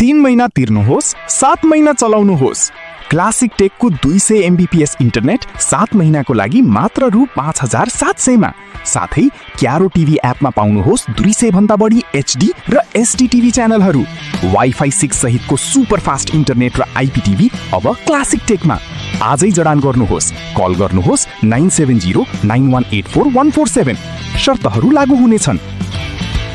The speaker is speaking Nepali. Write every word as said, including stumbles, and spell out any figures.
तीन महिना तिर्नुहोस्, सात महिना चलाउनुहोस्। क्लासिक टेकको दुई सय एमबीपीएस इन्टरनेट सात महिनाको लागि मात्र रु पाँच हजार सात सयमा। साथै क्यारो टिभी एपमा पाउनुहोस् दुई सय भन्दा बढी एचडी र एसडी टिभी च्यानलहरू। वाइफाई सिक्स सहितको सुपर फास्ट इन्टरनेट र आइपीटिभी अब क्लासिक टेकमा। आजै जडान गर्नुहोस्। कल गर्नुहोस् nine seven zero nine one eight four one four seven. शर्तहरू लागू हुनेछन्।